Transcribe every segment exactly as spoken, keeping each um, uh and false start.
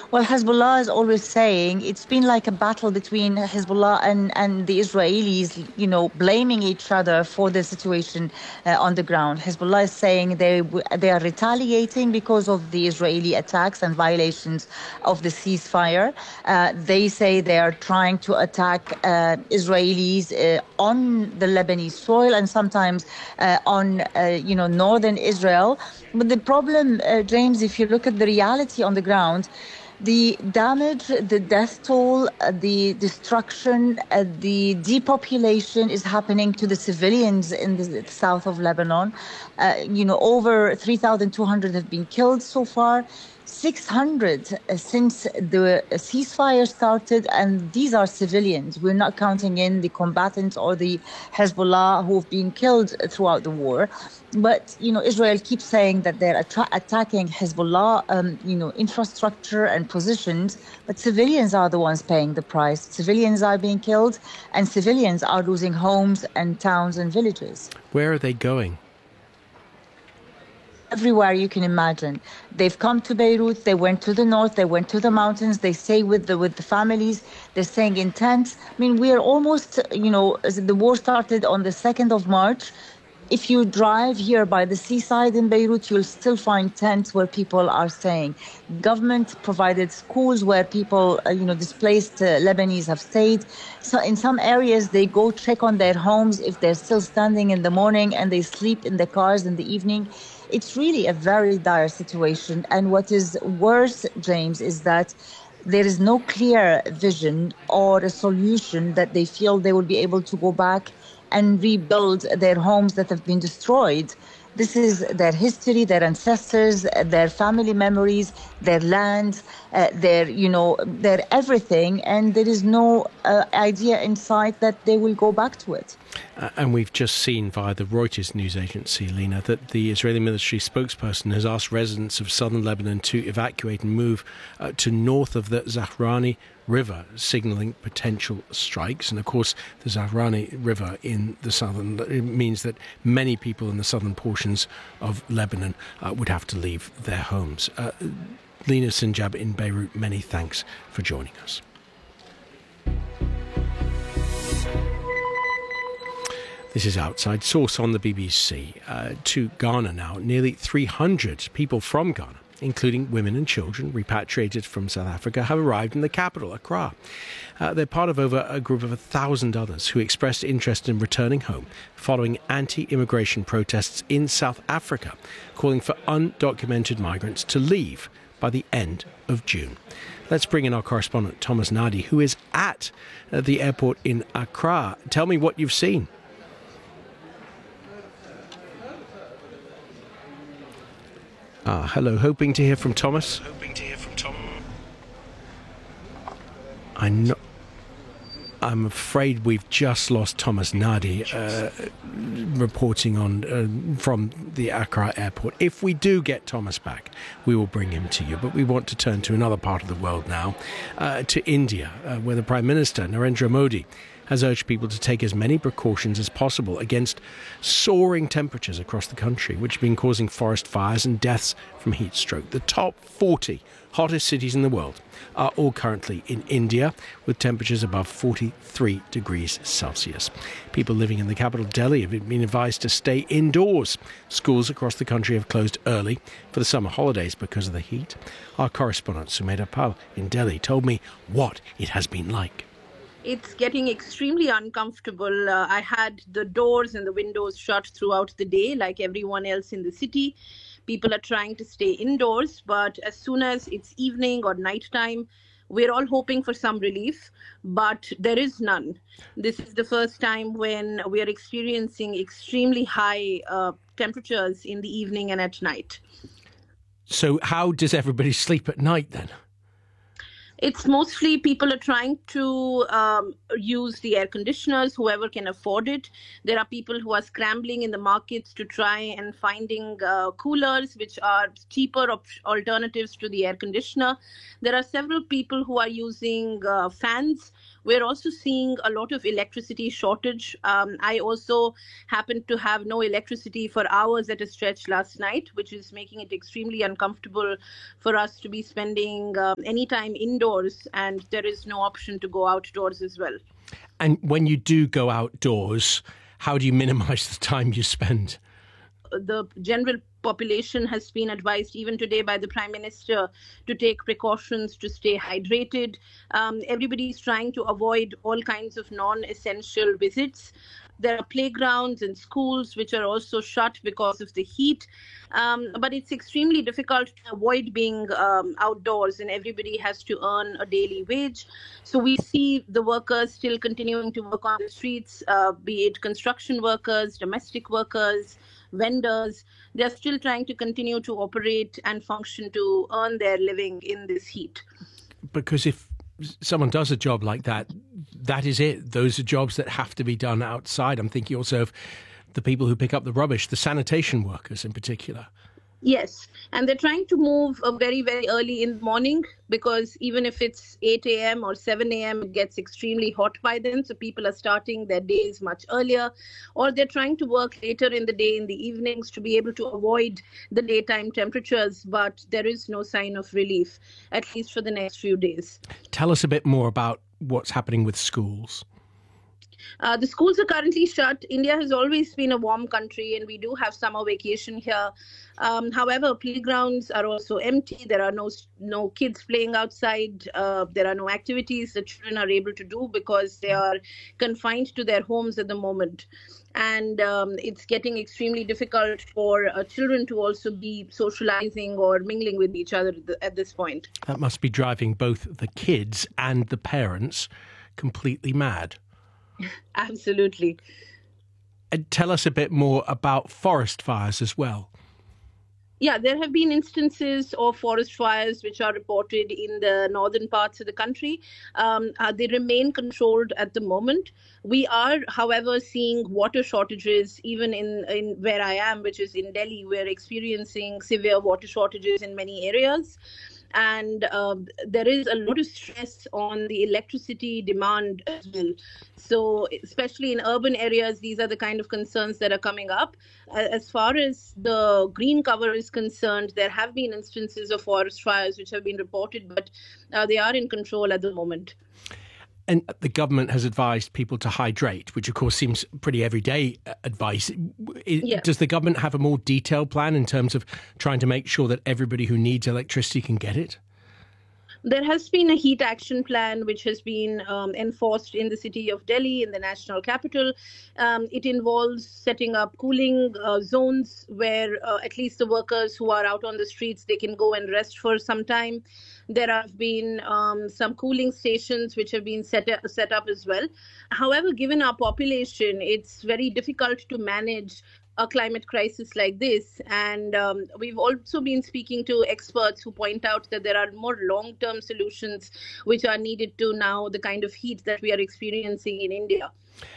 Well, Hezbollah is always saying it's been like a battle between Hezbollah and, and the Israelis, you know, blaming each other for the situation uh, on the ground. Hezbollah is saying they they are retaliating because of the Israeli attacks and violations of the ceasefire. Uh, they say they are trying to attack uh, Israelis uh, on the Lebanese soil and sometimes uh, on, uh, you know, northern Israel. But the problem, uh, James, if you look at the reality on the ground, the damage, the death toll, uh, the destruction, uh, the depopulation is happening to the civilians in the south of Lebanon. Uh, you know, over three thousand two hundred have been killed so far. six hundred uh, since the ceasefire started, and these are civilians. We're not counting in the combatants or the Hezbollah who've been killed throughout the war. But, you know, Israel keeps saying that they're attra- attacking Hezbollah, um, you know, infrastructure and positions, but civilians are the ones paying the price. Civilians are being killed, and civilians are losing homes and towns and villages. Where are they going? Everywhere you can imagine. They've come to Beirut, they went to the north, they went to the mountains, they stay with the with the families, they're staying in tents. I mean, we are almost, you know, the war started on the second of March. If you drive here by the seaside in Beirut, you'll still find tents where people are staying. Government provided schools where people, uh, you know, displaced uh, Lebanese have stayed. So in some areas, they go check on their homes if they're still standing in the morning, and they sleep in the cars in the evening. It's really a very dire situation. And what is worse, James, is that there is no clear vision or a solution that they feel they will be able to go back and rebuild their homes that have been destroyed. This is their history, their ancestors, their family memories, their land, uh, their, you know, their everything. And there is no uh, idea in sight that they will go back to it. Uh, and we've just seen via the Reuters news agency, Lena, that the Israeli military spokesperson has asked residents of southern Lebanon to evacuate and move uh, to north of the Zahrani River, signalling potential strikes. And of course, the Zahrani River in the southern, it means that many people in the southern portions of Lebanon uh, would have to leave their homes. Uh, Lena Sinjab in Beirut, many thanks for joining us. This is Outside Source on the B B C. Uh, to Ghana now. Nearly three hundred people from Ghana, including women and children repatriated from South Africa, have arrived in the capital, Accra. Uh, they're part of over a group of a thousand others who expressed interest in returning home following anti-immigration protests in South Africa, calling for undocumented migrants to leave by the end of June. Let's bring in our correspondent, Thomas Nadi, who is at uh, the airport in Accra. Tell me what you've seen. Ah, hello. Hoping to hear from Thomas. Hoping to hear from Tom. I'm not. I'm afraid we've just lost Thomas Nadi, uh, reporting on uh, from the Accra airport. If we do get Thomas back, we will bring him to you. But we want to turn to another part of the world now, uh, to India, uh, where the Prime Minister, Narendra Modi, has urged people to take as many precautions as possible against soaring temperatures across the country, which have been causing forest fires and deaths from heat stroke. The top forty hottest cities in the world are all currently in India, with temperatures above forty-three degrees Celsius. People living in the capital, Delhi, have been advised to stay indoors. Schools across the country have closed early for the summer holidays because of the heat. Our correspondent, Sumedha Pal in Delhi, told me what it has been like. It's getting extremely uncomfortable. Uh, I had the doors and the windows shut throughout the day, like everyone else in the city. People are trying to stay indoors, but as soon as it's evening or nighttime, we're all hoping for some relief, but there is none. This is the first time when we are experiencing extremely high uh, temperatures in the evening and at night. So how does everybody sleep at night then? It's mostly people are trying to um, use the air conditioners, whoever can afford it. There are people who are scrambling in the markets to try and finding uh, coolers, which are cheaper op- alternatives to the air conditioner. There are several people who are using uh, fans. We're also seeing a lot of electricity shortage. Um, I also happened to have no electricity for hours at a stretch last night, which is making it extremely uncomfortable for us to be spending um, any time indoors, and there is no option to go outdoors as well. And when you do go outdoors, how do you minimize the time you spend? The general population has been advised even today by the Prime Minister to take precautions to stay hydrated. Um, everybody is trying to avoid all kinds of non-essential visits. There are playgrounds and schools which are also shut because of the heat. Um, but it's extremely difficult to avoid being um, outdoors, and everybody has to earn a daily wage. So we see the workers still continuing to work on the streets, uh, be it construction workers, domestic workers, vendors. They're still trying to continue to operate and function to earn their living in this heat. Because if someone does a job like that, that is it. Those are jobs that have to be done outside. I'm thinking also of the people who pick up the rubbish, the sanitation workers in particular. Yes, and they're trying to move uh, very, very early in the morning, because even if it's eight a.m. or seven a.m., it gets extremely hot by then. So people are starting their days much earlier, or they're trying to work later in the day, in the evenings, to be able to avoid the daytime temperatures. But there is no sign of relief, at least for the next few days. Tell us a bit more about what's happening with schools. Uh, the schools are currently shut. India has always been a warm country, and we do have summer vacation here. Um, however, playgrounds are also empty. There are no no kids playing outside. Uh, there are no activities that children are able to do because they are confined to their homes at the moment. And um, it's getting extremely difficult for uh, children to also be socializing or mingling with each other at this point. That must be driving both the kids and the parents completely mad. Absolutely. And tell us a bit more about forest fires as well. Yeah, there have been instances of forest fires which are reported in the northern parts of the country. Um, uh, they remain controlled at the moment. We are, however, seeing water shortages even in, in where I am, which is in Delhi. We're experiencing severe water shortages in many areas. And uh, there is a lot of stress on the electricity demand as well. So especially in urban areas, these are the kind of concerns that are coming up. As far as the green cover is concerned, there have been instances of forest fires which have been reported, but uh, they are in control at the moment. And the government has advised people to hydrate, which of course seems pretty everyday advice. Yeah. Does the government have a more detailed plan in terms of trying to make sure that everybody who needs electricity can get it? There has been a heat action plan which has been um, enforced in the city of Delhi, in the national capital. Um, it involves setting up cooling uh, zones where uh, at least the workers who are out on the streets, they can go and rest for some time. There have been um, some cooling stations which have been set up, set up as well. However, given our population, it's very difficult to manage a climate crisis like this. And um, we've also been speaking to experts who point out that there are more long-term solutions which are needed to now the kind of heat that we are experiencing in India.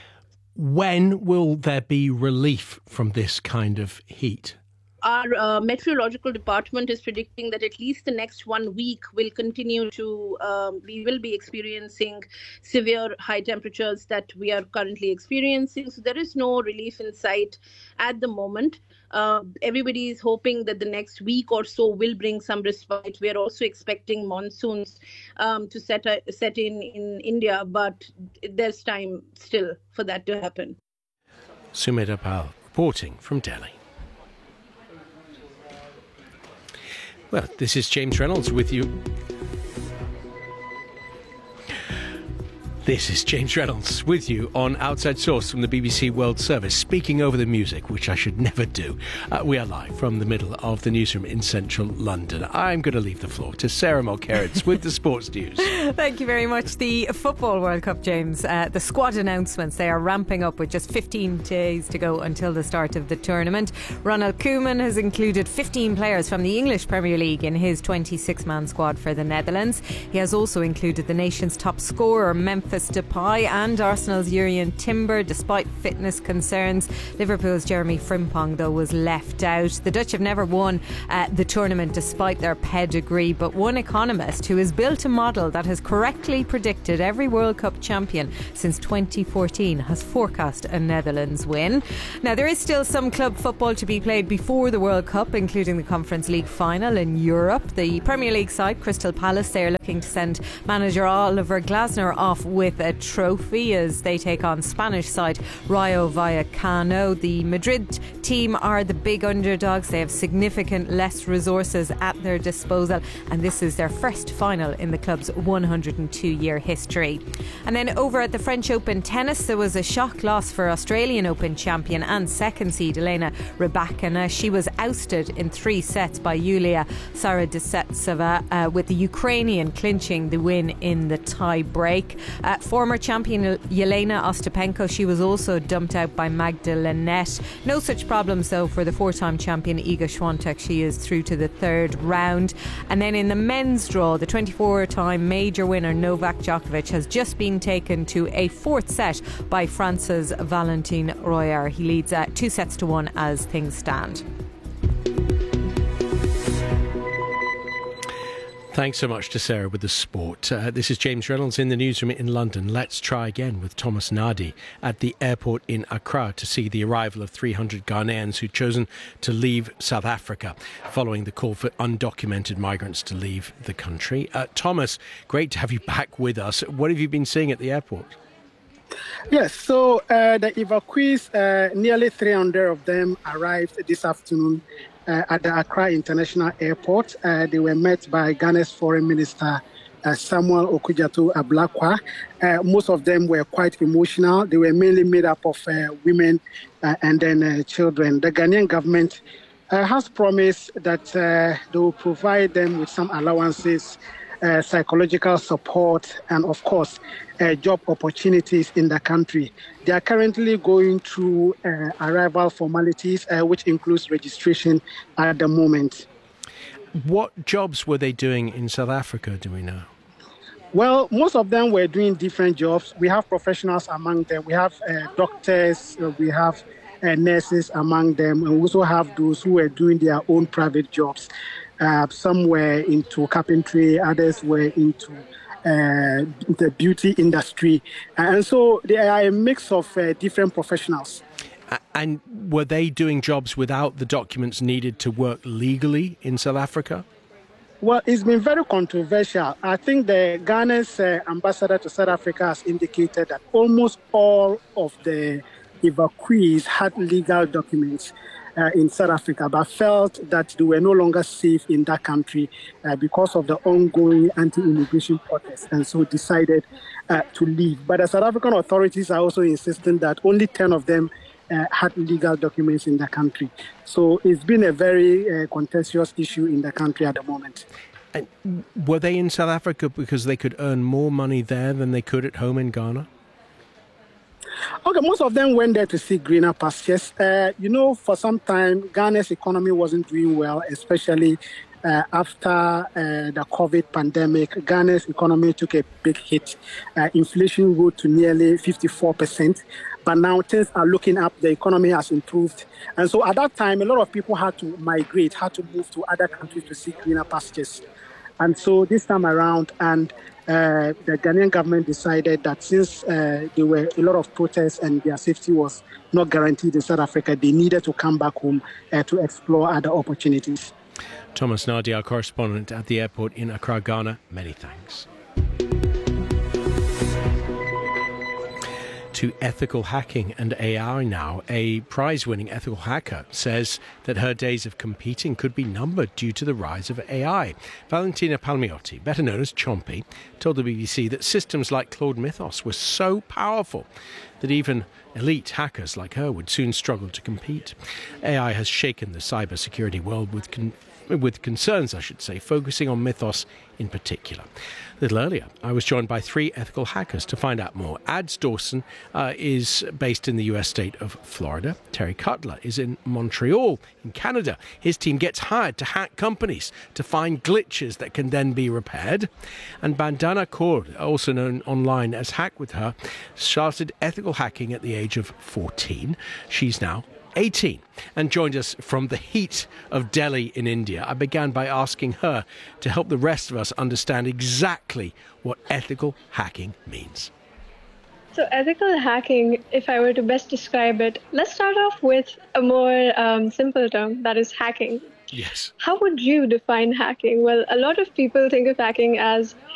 When will there be relief from this kind of heat? Our uh, meteorological department is predicting that at least the next one week will continue to, um, we will be experiencing severe high temperatures that we are currently experiencing. So there is no relief in sight at the moment. Uh, everybody is hoping that the next week or so will bring some respite. We are also expecting monsoons um, to set, a, set in in India, but there's time still for that to happen. Sumit Pal reporting from Delhi. Well, this is James Reynolds with you. This is James Reynolds with you on Outside Source from the B B C World Service, speaking over the music, which I should never do. Uh, we are live from the middle of the newsroom in central London. I'm going to leave the floor to Sarah Mulkerritz with the sports news. Thank you very much. The Football World Cup, James, uh, the squad announcements, they are ramping up with just fifteen days to go until the start of the tournament. Ronald Koeman has included fifteen players from the English Premier League in his twenty-six man squad for the Netherlands. He has also included the nation's top scorer, Memphis Depay, and Arsenal's Jurrien Timber, despite fitness concerns. Liverpool's Jeremy Frimpong, though, was left out. The Dutch have never won uh, the tournament despite their pedigree, but one economist who has built a model that has correctly predicted every World Cup champion since twenty fourteen has forecast a Netherlands win. Now, there is still some club football to be played before the World Cup, including the Conference League final in Europe. The Premier League side, Crystal Palace, they are looking to send manager Oliver Glasner off with a trophy as they take on Spanish side Rayo Vallecano. The Madrid team are the big underdogs. They have significant less resources at their disposal, and this is their first final in the club's one hundred two year history. And then over at the French Open tennis, there was a shock loss for Australian Open champion and second seed Elena Rybakina. She was ousted in three sets by Yulia Saraditseva, uh, with the Ukrainian clinching the win in the tie break. Uh, former champion Yelena Ostapenko, she was also dumped out by Magda Linette. No such problems though for the four-time champion Iga Swiatek. She is through to the third round. And then in the men's draw, the twenty-four time major winner Novak Djokovic has just been taken to a fourth set by France's Valentin Royer. He leads uh, two sets to one as things stand. Thanks so much to Sarah with the sport. Uh, this is James Reynolds in the newsroom in London. Let's try again with Thomas Nadi at the airport in Accra to see the arrival of three hundred Ghanaians who'd chosen to leave South Africa following the call for undocumented migrants to leave the country. Uh, Thomas, great to have you back with us. What have you been seeing at the airport? Yes, so uh, the evacuees, uh, nearly three hundred of them arrived this afternoon Uh, at the Accra International Airport. Uh, they were met by Ghana's Foreign Minister uh, Samuel Okudzeto Ablakwa. Uh, most of them were quite emotional. They were mainly made up of uh, women uh, and then uh, children. The Ghanaian government uh, has promised that uh, they will provide them with some allowances, uh, psychological support, and of course, uh, job opportunities in the country. They are currently going through uh, arrival formalities, uh, which includes registration at the moment. What jobs were they doing in South Africa, do we know? Well, most of them were doing different jobs. We have professionals among them. We have uh, doctors, uh, we have uh, nurses among them, and we also have those who were doing their own private jobs. Uh, some were into carpentry, others were into Uh, the beauty industry, and so they are a mix of uh, different professionals. And were they doing jobs without the documents needed to work legally in South Africa? Well, it's been very controversial. I think the Ghana's uh, ambassador to South Africa has indicated that almost all of the evacuees had legal documents Uh, in South Africa, but felt that they were no longer safe in that country uh, because of the ongoing anti-immigration protests, and so decided uh, to leave. But the South African authorities are also insisting that only ten of them uh, had legal documents in the country. So it's been a very uh, contentious issue in the country at the moment. And were they in South Africa because they could earn more money there than they could at home in Ghana? Okay, most of them went there to see greener pastures. Uh, you know, for some time, Ghana's economy wasn't doing well, especially uh, after uh, the COVID pandemic. Ghana's economy took a big hit. Uh, inflation rose to nearly fifty-four percent. But now things are looking up. The economy has improved. And so at that time, a lot of people had to migrate, had to move to other countries to see greener pastures. And so this time around, and Uh, the Ghanaian government decided that since uh, there were a lot of protests and their safety was not guaranteed in South Africa, they needed to come back home uh, to explore other opportunities. Thomas Nadi, our correspondent at the airport in Accra, Ghana, many thanks. to ethical hacking and A I now. A prize-winning ethical hacker says that her days of competing could be numbered due to the rise of A I. Valentina Palmiotti, better known as Chompy, told the B B C that systems like Claude Mythos were so powerful that even elite hackers like her would soon struggle to compete. A I has shaken the cybersecurity world with con- with concerns, I should say, focusing on Mythos in particular. A little earlier, I was joined by three ethical hackers to find out more. Ads Dawson uh, is based in the U S state of Florida. Terry Cutler is in Montreal, in Canada. His team gets hired to hack companies to find glitches that can then be repaired. And Bandana Kaur, also known online as Hack With Her, started ethical hacking at the age of fourteen. She's now eighteen and joined us from the heat of Delhi in India. I began by asking her to help the rest of us understand exactly what ethical hacking means. So ethical hacking, if I were to best describe it, let's start off with a more um, simple term, that is hacking. Yes. How would you define hacking? Well, a lot of people think of hacking as